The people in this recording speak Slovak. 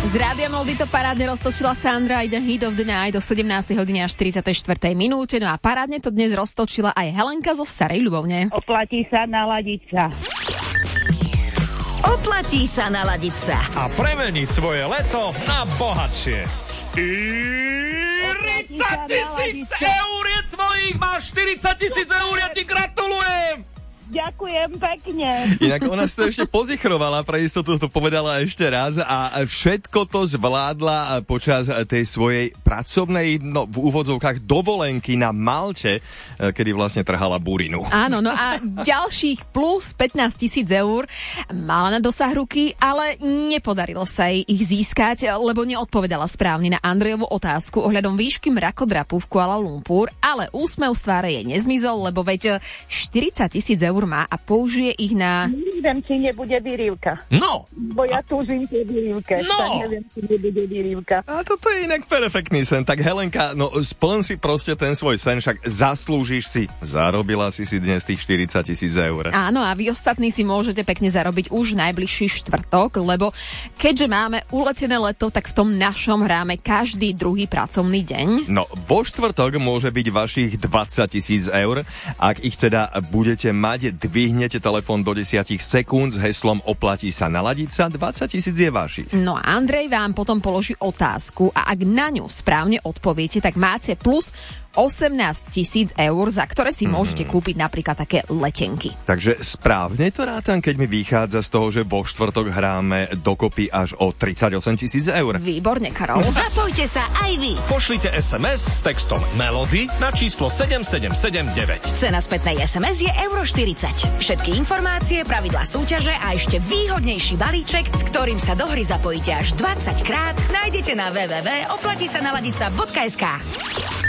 Z Rádia Moldy to parádne roztočila Sandra i The Hit of the Night do 17. hodiny a 44. minúte. No a parádne to dnes roztočila aj Helenka zo Starej Ľubovne. Oplatí sa naladiť sa. Oplatí sa naladiť sa. A premeniť svoje leto na bohatšie. 40 000 eur je tvojich, máš 40 000 eur, ja ti gratulujem! Ďakujem pekne. Inak ona si to ešte pozichrovala, pre istotu to povedala ešte raz a všetko to zvládla počas tej svojej pracovnej, no v úvodzovkách dovolenky na Malte, kedy vlastne trhala burinu. Áno, no a ďalších plus 15 000 eur mala na dosah ruky, ale nepodarilo sa jej ich získať, lebo neodpovedala správne na Andrejovu otázku ohľadom výšky mrakodrapu v Kuala Lumpur, ale úsmev z tváre jej nezmizol, lebo veď 40 000 eur má a použije ich na... Neviem, či nebude vyrývka. No! Bo ja túžim tie vyrývke. No! Tak neviem, či nebude vyrývka. A toto je inak perfektný sen. Tak Helenka, no splň si proste ten svoj sen, však zaslúžiš si. Zarobila si dnes tých 40 000 eur. Áno, a vy ostatní si môžete pekne zarobiť už najbližší štvrtok, lebo keďže máme uletené leto, tak v tom našom hráme každý druhý pracovný deň. No, vo štvrtok môže byť vašich 20 000 eur. Ak ich teda budete mať, dvihnete telefón do 10 sekúnd s heslom oplatí sa naladiť sa, 20 000 je vašich. No a Andrej vám potom položí otázku a ak na ňu správne odpoviete, tak máte plus 18 000 eur, za ktoré si môžete kúpiť napríklad také letenky. Takže správne to rátam, keď mi vychádza z toho, že vo štvrtok hráme dokopy až o 38 000 eur. Výborne, Karol. Zapojte sa aj vy. Pošlite SMS s textom Melody na číslo 7779. Cena spätnej SMS je euro 40. Všetky informácie, pravidlá súťaže a ešte výhodnejší balíček, s ktorým sa do hry zapojíte až 20 krát, nájdete na www.oplatisanaladica.sk.